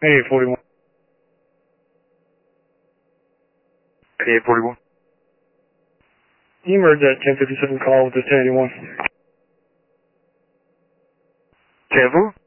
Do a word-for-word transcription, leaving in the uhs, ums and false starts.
eight forty-one. eight forty-one. You merged that ten fifty-seven call with the ten eighty-one. ten four?